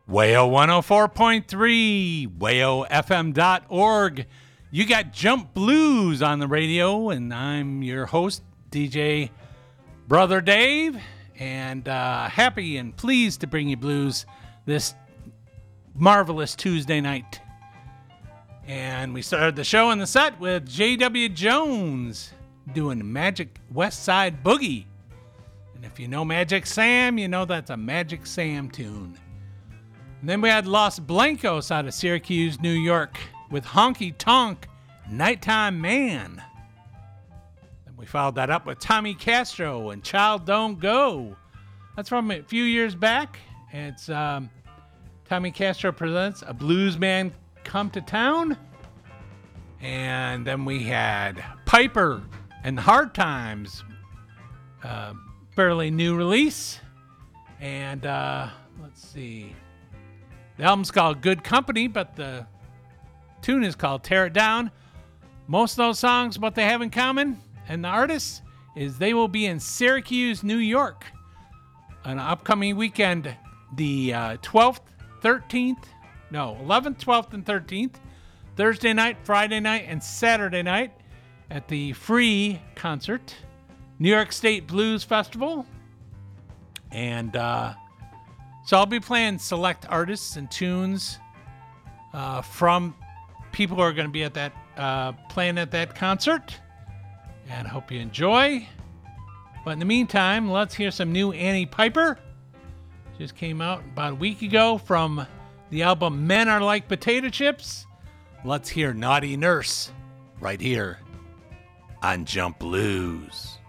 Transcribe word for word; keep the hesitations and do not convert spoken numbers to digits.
Wayo one oh four point three, wayo f m dot org. You got Jump Blues on the radio, and I'm your host, D J Brother Dave, and uh, happy and pleased to bring you blues this marvelous Tuesday night. And we started the show in the set with J W. Jones doing Magic West Side Boogie. And if you know Magic Sam, you know that's a Magic Sam tune. And then we had Los Blancos out of Syracuse, New York, with Honky Tonk, Nighttime Man. Then we followed that up with Tommy Castro and Child Don't Go. That's from a few years back. It's um, Tommy Castro presents A Blues Man Come to Town. And then we had Piper and Hard Times, uh, fairly new release. And uh, let's see. The album's called Good Company, but the tune is called Tear It Down. Most of those songs, what they have in common, and the artists, is they will be in Syracuse, New York, an upcoming weekend, the uh, twelfth, thirteenth, no, eleventh, twelfth, and thirteenth, Thursday night, Friday night, and Saturday night at the Free Concert, New York State Blues Festival. And, uh, So I'll be playing select artists and tunes uh, from people who are going to be at that uh, playing at that concert, and hope you enjoy. But in the meantime, let's hear some new Annie Piper. Just came out about a week ago from the album Men Are Like Potato Chips. Let's hear Naughty Nurse right here on Jump Blues.